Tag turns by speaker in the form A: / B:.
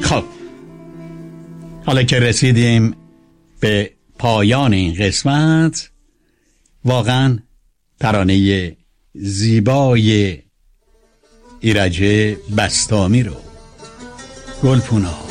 A: خب حالا که رسیدیم به پایان این قسمت، واقعا ترانه زیبای ایرج بسطامی رو گلپونا